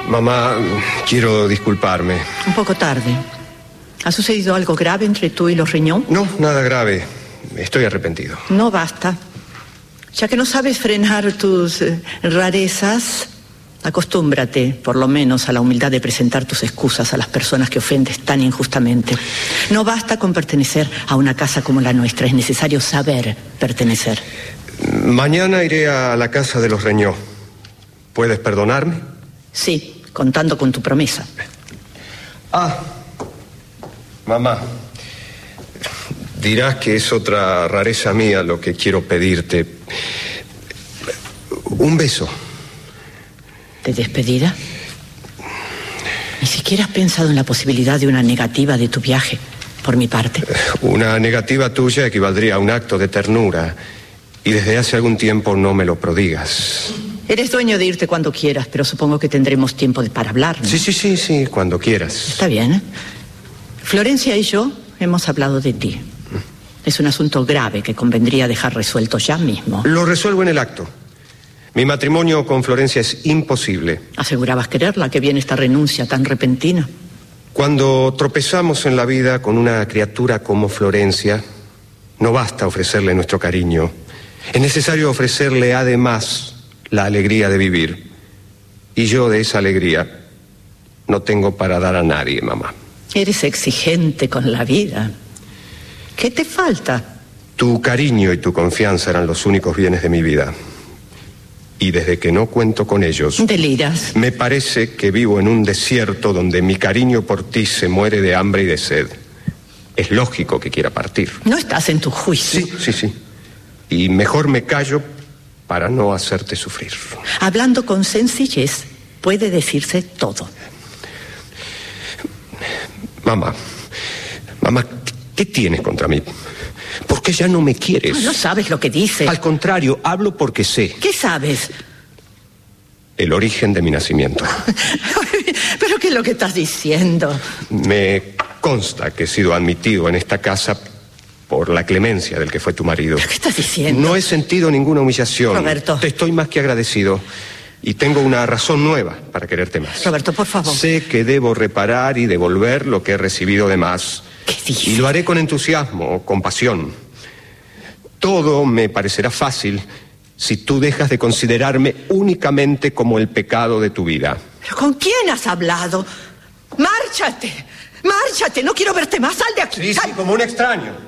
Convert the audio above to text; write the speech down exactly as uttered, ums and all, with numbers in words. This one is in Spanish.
Mamá, quiero disculparme. Un poco tarde. ¿Ha sucedido algo grave entre tú y los Reñón? No, nada grave. Estoy arrepentido. No basta. Ya que no sabes frenar tus eh, rarezas, acostúmbrate, por lo menos, a la humildad de presentar tus excusas a las personas que ofendes tan injustamente. No basta con pertenecer a una casa como la nuestra. Es necesario saber pertenecer. Mañana iré a la casa de los Reñó. ¿Puedes perdonarme? Sí, contando con tu promesa. Ah, mamá, dirás que es otra rareza mía lo que quiero pedirte. Un beso. ¿De despedida? Ni siquiera has pensado en la posibilidad de una negativa de tu viaje, por mi parte. Una negativa tuya equivaldría a un acto de ternura, y desde hace algún tiempo no me lo prodigas. Eres dueño de irte cuando quieras, pero supongo que tendremos tiempo de, para hablar, ¿no? Sí, sí, sí, sí, cuando quieras. Está bien, ¿eh? Florencia y yo hemos hablado de ti. Es un asunto grave que convendría dejar resuelto ya mismo. Lo resuelvo en el acto. Mi matrimonio con Florencia es imposible. Asegurabas quererla, que viene esta renuncia tan repentina. Cuando tropezamos en la vida con una criatura como Florencia, no basta ofrecerle nuestro cariño. Es necesario ofrecerle además la alegría de vivir. Y yo de esa alegría no tengo para dar a nadie, mamá. Eres exigente con la vida. ¿Qué te falta? Tu cariño y tu confianza eran los únicos bienes de mi vida. Y desde que no cuento con ellos... Deliras. Me parece que vivo en un desierto donde mi cariño por ti se muere de hambre y de sed. Es lógico que quiera partir. No estás en tu juicio. Sí, sí, sí. Y mejor me callo para no hacerte sufrir. Hablando con sencillez, puede decirse todo. Mamá, mamá, ¿qué tienes contra mí? ¿Por qué ya no me quieres? No, no sabes lo que dices. Al contrario, hablo porque sé. ¿Qué sabes? El origen de mi nacimiento. ¿Pero qué es lo que estás diciendo? Me consta que he sido admitido en esta casa por la clemencia del que fue tu marido. ¿Qué estás diciendo? No he sentido ninguna humillación. Roberto. Te estoy más que agradecido. Y tengo una razón nueva para quererte más. Roberto, por favor. Sé que debo reparar y devolver lo que he recibido de más. ¿Qué dices? Y lo haré con entusiasmo, con pasión. Todo me parecerá fácil si tú dejas de considerarme únicamente como el pecado de tu vida. ¿Pero con quién has hablado? ¡Márchate! ¡Márchate! No quiero verte más. ¡Sal de aquí! Sí, ¡Sal! sí, como un extraño.